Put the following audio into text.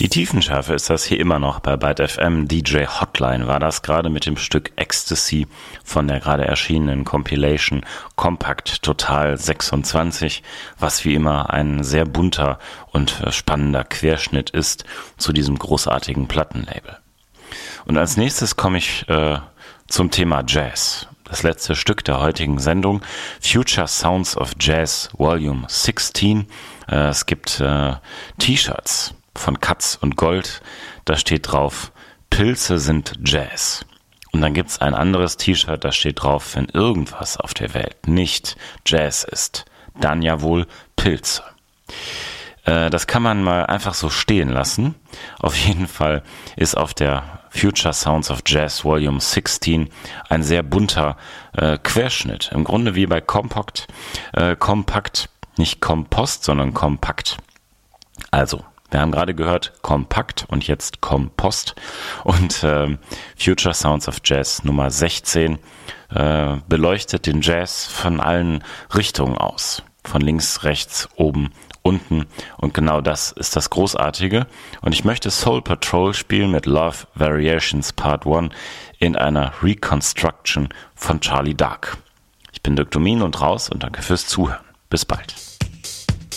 Die Tiefenschärfe ist das hier immer noch bei Byte FM. DJ Hotline war das gerade mit dem Stück Ecstasy von der gerade erschienenen Compilation Compact Total 26, was wie immer ein sehr bunter und spannender Querschnitt ist zu diesem großartigen Plattenlabel. Und als nächstes komme ich zum Thema Jazz. Das letzte Stück der heutigen Sendung, Future Sounds of Jazz Volume 16. Es gibt T-Shirts von Katz und Gold, da steht drauf, Pilze sind Jazz. Und dann gibt's ein anderes T-Shirt, da steht drauf, wenn irgendwas auf der Welt nicht Jazz ist, dann ja wohl Pilze. Das kann man mal einfach so stehen lassen. Auf jeden Fall ist auf der Future Sounds of Jazz Volume 16 ein sehr bunter Querschnitt. Im Grunde wie bei Kompakt, nicht Kompost, sondern Kompakt. Also, wir haben gerade gehört Kompakt und jetzt Kompost und Future Sounds of Jazz Nummer 16 beleuchtet den Jazz von allen Richtungen aus. Von links, rechts, oben, unten und genau das ist das Großartige. Und ich möchte Soul Patrol spielen mit Love Variations Part 1 in einer Reconstruction von Charlie Dark. Ich bin Dirk Domin und raus und danke fürs Zuhören. Bis bald.